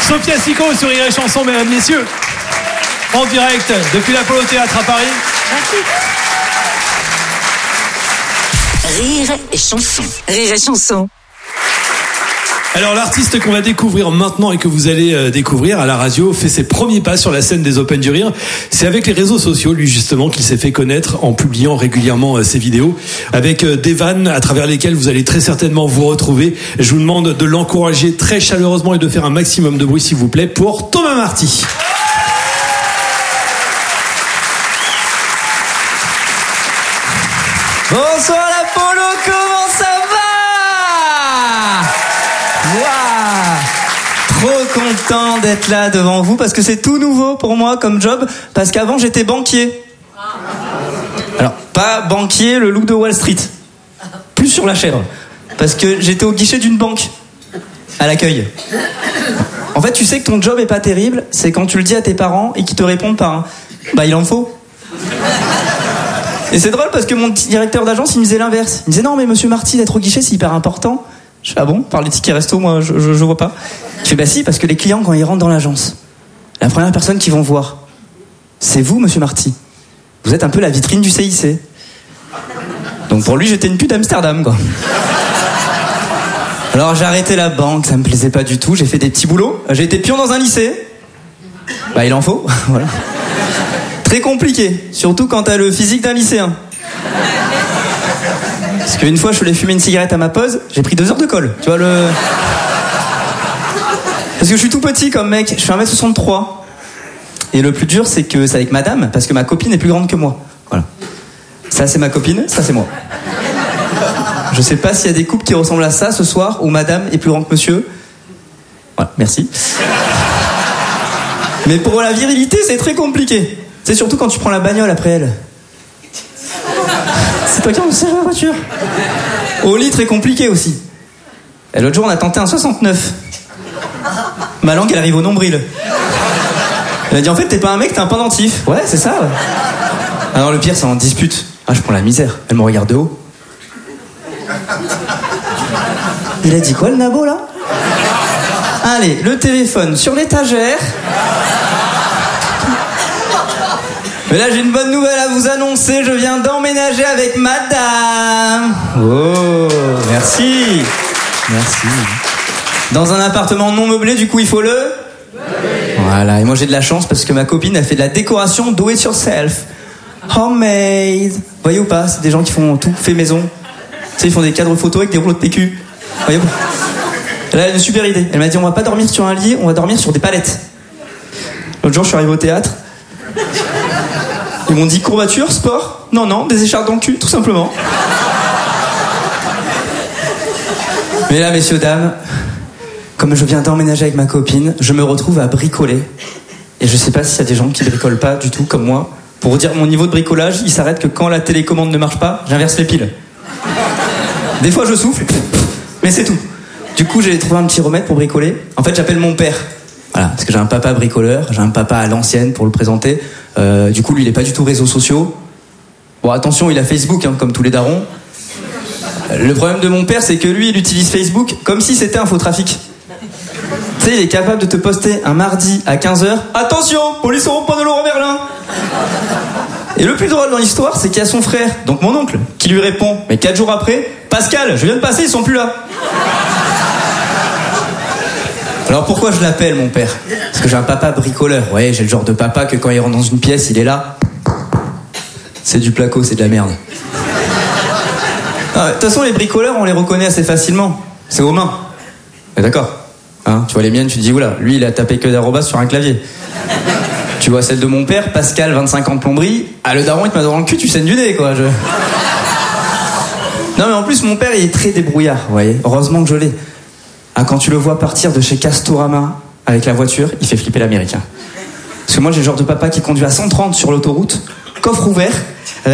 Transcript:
Sophia Sicot sur Rire et Chanson, mesdames, messieurs. En direct depuis l'Apollo Théâtre à Paris. Merci. Rire et Chanson. Rire et Chanson. Alors l'artiste qu'on va découvrir maintenant et que vous allez découvrir à la radio fait ses premiers pas sur la scène des Open du Rire. C'est avec les réseaux sociaux, lui justement, qu'il s'est fait connaître en publiant régulièrement ses vidéos avec des vannes à travers lesquelles vous allez très certainement vous retrouver. Je vous demande de l'encourager très chaleureusement et de faire un maximum de bruit s'il vous plaît pour Thomas Marty. Bonsoir l'Apollo, comment ça va? Wow. Trop content d'être là devant vous parce que c'est tout nouveau pour moi comme job, parce qu'avant j'étais banquier. Alors pas banquier le loup de Wall Street, plus sur la chèvre, parce que j'étais au guichet d'une banque, à l'accueil. En fait tu sais que ton job est pas terrible, c'est quand tu le dis à tes parents et qu'ils te répondent par un « bah il en faut ». Et c'est drôle parce que mon directeur d'agence il me disait l'inverse. Il me disait non mais monsieur Marty d'être au guichet c'est hyper important. Je fais ah bon, par les tickets resto moi je vois pas. Il fait bah si parce que les clients quand ils rentrent dans l'agence, la première personne qu'ils vont voir c'est vous monsieur Marty. Vous êtes un peu la vitrine du CIC. Donc pour lui j'étais une pute d'Amsterdam quoi. Alors j'ai arrêté la banque, ça me plaisait pas du tout, j'ai fait des petits boulots, j'ai été pion dans un lycée. Bah il en faut, voilà. Très compliqué, surtout quand t'as le physique d'un lycéen. Parce qu'une fois je voulais fumer une cigarette à ma pause, j'ai pris 2 heures de colle. Tu vois le... Parce que je suis tout petit comme mec, je fais 1m63. Et le plus dur c'est que c'est avec madame, parce que ma copine est plus grande que moi. Voilà. Ça c'est ma copine, ça c'est moi. Je sais pas s'il y a des couples qui ressemblent à ça ce soir, où madame est plus grande que monsieur. Voilà, merci. Mais pour la virilité c'est très compliqué. C'est surtout quand tu prends la bagnole après elle. C'est toi qui en sais la voiture. Au lit, très compliqué aussi. Et l'autre jour, on a tenté un 69. Ma langue, elle arrive au nombril. Elle a dit, en fait, t'es pas un mec, t'es un pendentif. Ouais, c'est ça, ouais. Alors le pire, c'est en dispute. Ah, je prends la misère. Elle me regarde de haut. Il a dit quoi, le nabo, là? Allez, le téléphone sur l'étagère. Mais là j'ai une bonne nouvelle à vous annoncer, je viens d'emménager avec madame. Oh, merci. Merci. Dans un appartement non meublé, du coup il faut le... Voilà, et moi j'ai de la chance parce que ma copine a fait de la décoration do it yourself. Homemade. Vous voyez ou pas, c'est des gens qui font tout fait maison. Tu sais, ils font des cadres photos avec des rouleaux de PQ. Voyez pas. Elle a une super idée. Elle m'a dit on va pas dormir sur un lit, on va dormir sur des palettes. L'autre jour je suis arrivé au théâtre. Ils m'ont dit courbature, sport? Non, des écharpes dans le cul, tout simplement. Mais là, messieurs, dames, comme je viens d'emménager avec ma copine, je me retrouve à bricoler. Et je sais pas s'il y a des gens qui bricolent pas du tout, comme moi. Pour vous dire, mon niveau de bricolage, il s'arrête que quand la télécommande ne marche pas, j'inverse les piles. Des fois, je souffle, mais c'est tout. Du coup, j'ai trouvé un petit remède pour bricoler. En fait, j'appelle mon père. Voilà, parce que j'ai un papa bricoleur, j'ai un papa à l'ancienne pour le présenter. Du coup, lui, il est pas du tout réseaux sociaux. Bon, attention, il a Facebook, hein, comme tous les darons. Le problème de mon père, c'est que lui, il utilise Facebook comme si c'était un faux trafic. Tu sais, il est capable de te poster un mardi à 15h. Attention, police au rond-point de Laurent Merlin. Et le plus drôle dans l'histoire, c'est qu'il y a son frère, donc mon oncle, qui lui répond, mais 4 jours après, Pascal, je viens de passer, ils sont plus là. Alors pourquoi je l'appelle mon père? Parce que j'ai un papa bricoleur. Ouais, j'ai le genre de papa que quand il rentre dans une pièce, il est là. C'est du placo, c'est de la merde. De toute façon, les bricoleurs, on les reconnaît assez facilement. C'est aux mains. D'accord. Hein, tu vois les miennes, tu te dis, oula, lui, il a tapé que d'arrobas sur un clavier. Tu vois celle de mon père, Pascal, 25 ans de plomberie. Ah, le daron, il te met dans le cul, tu saignes du nez, quoi. Non, mais en plus, mon père, il est très débrouillard, vous voyez. Heureusement que je l'ai. Ah, quand tu le vois partir de chez Castorama avec la voiture, il fait flipper l'américain. Parce que moi, j'ai le genre de papa qui conduit à 130 sur l'autoroute, coffre ouvert,